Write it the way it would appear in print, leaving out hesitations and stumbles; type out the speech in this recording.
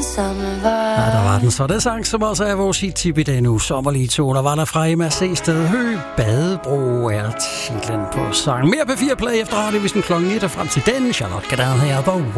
Ja, der var den så. Det sang, som også er vores hit-tip i dag nu. Sommerlige toner var der fra Emma C. Stedhø. Badebro er titlen på sangen. Mere P4 Play efter radio, hvis den klokken 1 er frem til den. Charlotte Gadad her på